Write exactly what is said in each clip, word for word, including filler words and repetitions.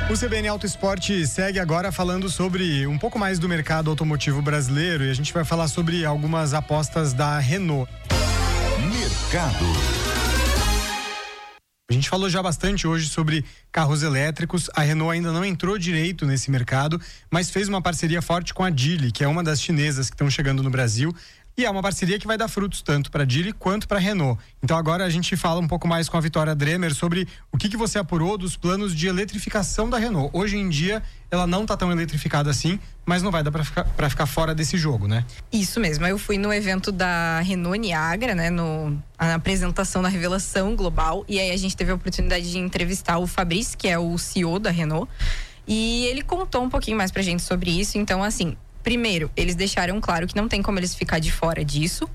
O C B N Auto Esporte segue agora falando sobre um pouco mais do mercado automotivo brasileiro e a gente vai falar sobre algumas apostas da Renault. Mercado. A gente falou já bastante hoje sobre carros elétricos. A Renault ainda não entrou direito nesse mercado, mas fez uma parceria forte com a Geely, que é uma das chinesas que estão chegando no Brasil. E é uma parceria que vai dar frutos tanto para a Geely quanto para a Renault. Então agora a gente fala um pouco mais com a Vitória Dremer sobre o que, que você apurou dos planos de eletrificação da Renault. Hoje em dia ela não está tão eletrificada assim, mas não vai dar para ficar, para ficar fora desse jogo, né? Isso mesmo. Eu fui no evento da Renault Niagara, né? No, a apresentação da revelação global. E aí a gente teve a oportunidade de entrevistar o Fabrice, que é o C E O da Renault. E ele contou um pouquinho mais pra gente sobre isso. Então, assim, primeiro, eles deixaram claro que não tem como eles ficar de fora disso.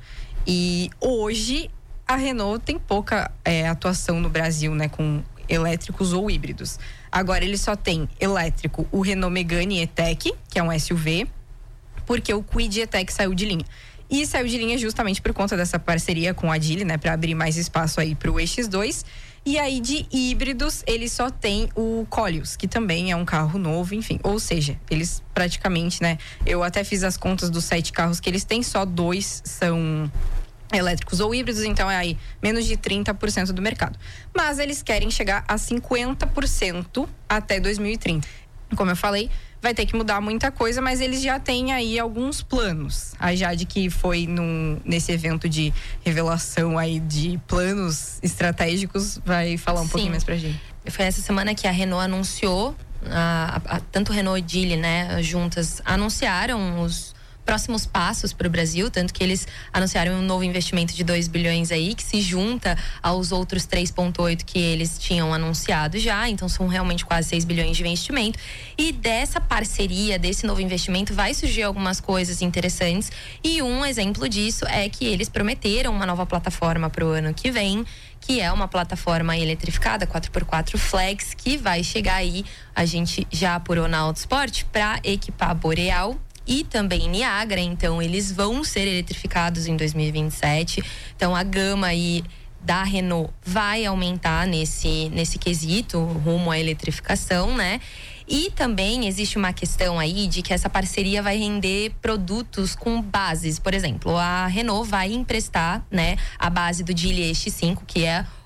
E hoje a Renault tem pouca é, atuação no Brasil, né, com elétricos ou híbridos. Agora eles só tem elétrico, o Renault Megane E-Tech, que é um S U V, porque o Kwid E-Tech saiu de linha. E saiu de linha justamente por conta dessa parceria com a Geely, né, para abrir mais espaço aí pro E X dois. E aí de híbridos, eles só tem o Koleos, que também é um carro novo, enfim. Ou seja, eles praticamente, né, eu até fiz as contas dos sete carros que eles têm, só dois são elétricos ou híbridos, então é aí menos de trinta por cento do mercado. Mas eles querem chegar a cinquenta por cento até dois mil e trinta. Como eu falei, vai ter que mudar muita coisa, mas eles já têm aí alguns planos. A Jade, que foi num, nesse evento de revelação aí de planos estratégicos, vai falar um Sim. pouquinho mais pra gente. Foi essa semana que a Renault anunciou, a, a, tanto Renault e Geely, né, juntas, anunciaram os próximos passos para o Brasil, tanto que eles anunciaram um novo investimento de dois bilhões aí, que se junta aos outros três vírgula oito que eles tinham anunciado já, então são realmente quase seis bilhões de investimento. E dessa parceria, desse novo investimento, vai surgir algumas coisas interessantes, e um exemplo disso é que eles prometeram uma nova plataforma para o ano que vem, que é uma plataforma eletrificada quatro por quatro Flex, que vai chegar aí, a gente já apurou na Autosport, para equipar Boreal e também Niagara. Então eles vão ser eletrificados em dois mil e vinte e sete. Então a gama aí da Renault vai aumentar nesse, nesse quesito rumo à eletrificação, né? E também existe uma questão aí de que essa parceria vai render produtos com bases. Por exemplo, a Renault vai emprestar, né, a base do Geely E X cinco, que é